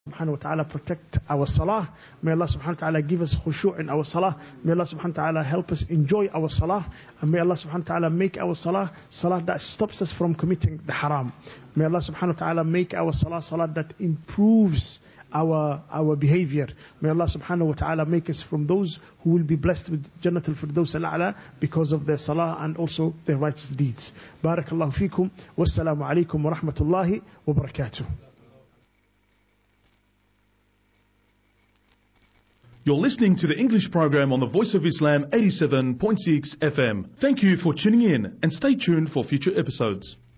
subhanahu wa ta'ala protect our salah. May Allah subhanahu wa ta'ala give us khushu' in our salah. May Allah subhanahu wa ta'ala help us enjoy our salah. And may Allah subhanahu wa ta'ala make our salah that stops us from committing the haram. May Allah subhanahu wa ta'ala make our salah that improves our behavior. May Allah subhanahu wa ta'ala make us from those who will be blessed with Jannatul Firdaus al-A'la because of their salah and also their righteous deeds. Barakallahu feekum. Wassalamu alaikum wa rahmatullahi wa barakatuh. You're listening to the English program on the Voice of Islam 87.6 FM. Thank you for tuning in and stay tuned for future episodes.